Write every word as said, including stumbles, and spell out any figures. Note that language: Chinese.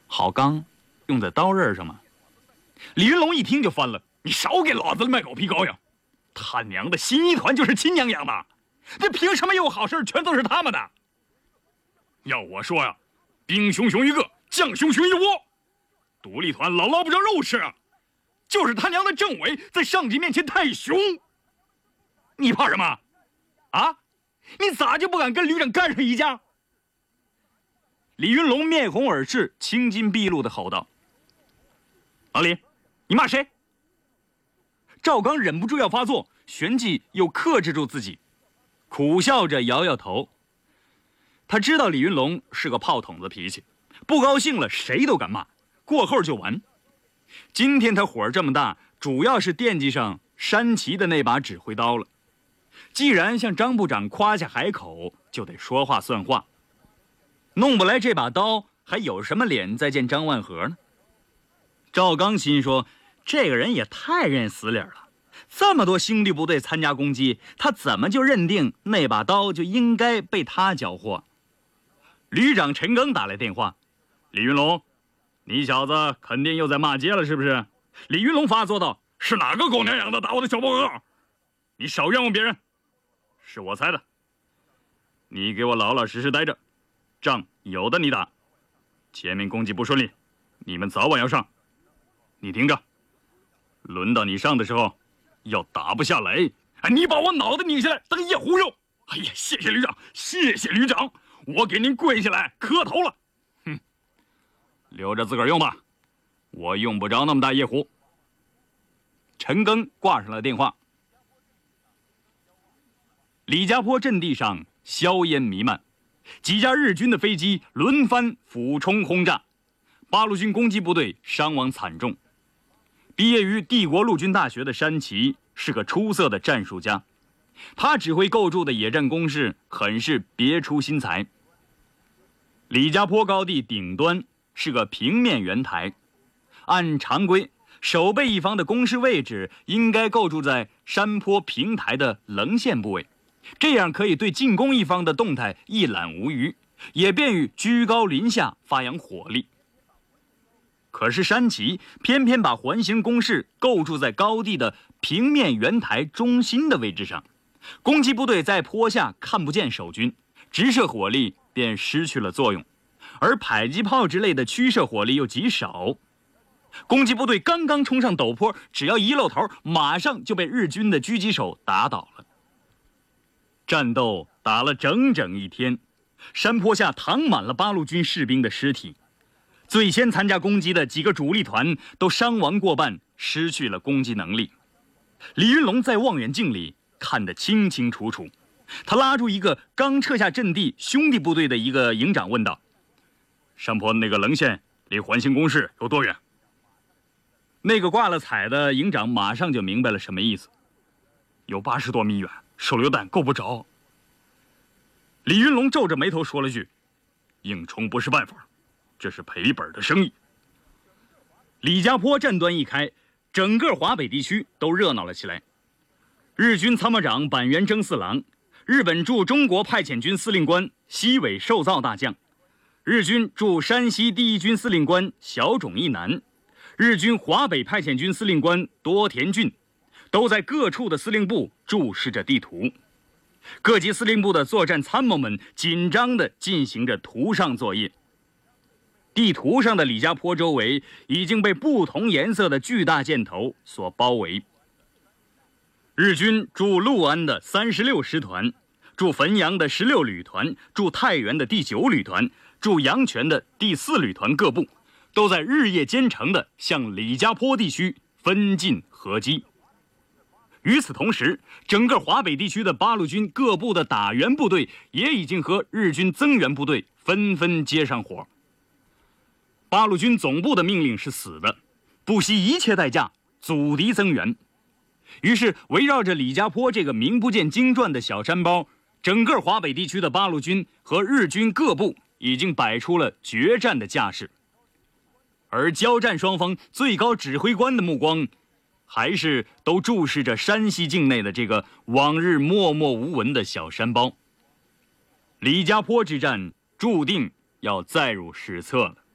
好钢用在刀刃上吗？李云龙一听就翻了，你少给老子卖狗皮膏药！他娘的，新一团就是亲娘养的，这凭什么有好事全都是他们的？要我说呀，兵熊熊一个，将熊熊一窝，独立团老捞不着肉吃啊！就是他娘的政委在上级面前太凶，你怕什么？啊？你咋就不敢跟旅长干上一架？李云龙面红耳赤、青筋毕露地吼道：“老李，你骂谁？”赵刚忍不住要发作，旋即又克制住自己，苦笑着摇摇头。他知道李云龙是个炮筒子脾气，不高兴了谁都敢骂，过后就完。今天他火这么大，主要是惦记上山崎的那把指挥刀了。既然向张部长夸下海口，就得说话算话。弄不来这把刀，还有什么脸再见张万和呢？赵刚心说，这个人也太认死理了，这么多兄弟部队参加攻击，他怎么就认定那把刀就应该被他缴获？旅长陈赓打来电话：“李云龙，你小子肯定又在骂街了，是不是？”李云龙发作道：“是哪个狗娘养的打我的小报告？你少冤枉别人，是我猜的。你给我老老实实待着，仗有的你打。前面攻击不顺利，你们早晚要上。你听着，轮到你上的时候，要打不下来，哎，你把我脑袋拧下来当夜壶用。哎呀，谢谢旅长，谢谢旅长，我给您跪下来磕头了。哼，留着自个儿用吧，我用不着那么大夜壶。”陈赓挂上了电话。李家坡阵地上硝烟弥漫，几架日军的飞机轮番俯冲轰炸，八路军攻击部队伤亡惨重。毕业于帝国陆军大学的山崎是个出色的战术家，他指挥构筑的野战工事很是别出心裁。李家坡高地顶端是个平面圆台，按常规，守备一方的工事位置应该构筑在山坡平台的棱线部位，这样可以对进攻一方的动态一览无余，也便于居高临下发扬火力。可是山崎偏偏把环形工事构筑在高地的平面圆台中心的位置上，攻击部队在坡下看不见守军，直射火力便失去了作用，而迫击炮之类的驱射火力又极少。攻击部队刚刚冲上陡坡，只要一露头，马上就被日军的狙击手打倒了。战斗打了整整一天，山坡下躺满了八路军士兵的尸体。最先参加攻击的几个主力团都伤亡过半，失去了攻击能力。李云龙在望远镜里看得清清楚楚，他拉住一个刚撤下阵地兄弟部队的一个营长问道：“山坡那个棱线离环形工事有多远？”那个挂了彩的营长马上就明白了什么意思：“有八十多米远，手榴弹够不着。”李云龙皱着眉头说了句：“硬冲不是办法，这是赔本的生意。”李家坡战端一开，整个华北地区都热闹了起来。日军参谋长板垣征四郎，日本驻中国派遣军司令官西尾寿造大将，日军驻山西第一军司令官小冢义男，日军华北派遣军司令官多田骏，都在各处的司令部注视着地图。各级司令部的作战参谋们紧张地进行着图上作业。地图上的李家坡周围已经被不同颜色的巨大箭头所包围。日军驻六安的三十六师团，驻汾阳的十六旅团，驻太原的第九旅团，驻阳泉的第四旅团各部，都在日夜兼程地向李家坡地区分进合击。与此同时，整个华北地区的八路军各部的打援部队也已经和日军增援部队纷纷接上火。八路军总部的命令是死的，不惜一切代价阻敌增援。于是围绕着李家坡这个名不见经传的小山包，整个华北地区的八路军和日军各部已经摆出了决战的架势。而交战双方最高指挥官的目光还是都注视着山西境内的这个往日默默无闻的小山包。李家坡之战注定要载入史册了。